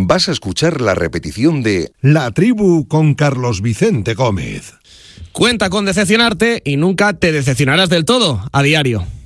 vas a escuchar la repetición de La Tribu con Carlos Vicente Gómez. Cuenta con decepcionarte y nunca te decepcionarás del todo. A diario.